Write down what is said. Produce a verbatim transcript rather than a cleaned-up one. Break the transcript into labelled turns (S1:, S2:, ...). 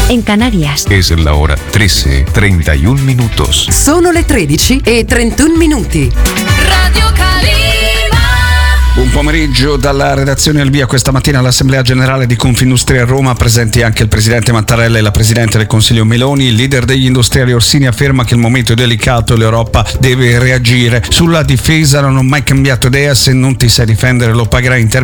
S1: en Canarias.
S2: Es la hora trece, treinta y un minutos.
S3: Sono le tredici e trentuno minuti.
S4: Radio Calima.
S5: Buon pomeriggio dalla redazione al via questa mattina all'Assemblea Generale di Confindustria a Roma, presenti anche il Presidente Mattarella e la Presidente del Consiglio Meloni. Il leader degli industriali Orsini afferma che il momento è delicato e l'Europa deve reagire. Sulla difesa non ho mai cambiato idea, se non ti sai difendere lo pagherai in termini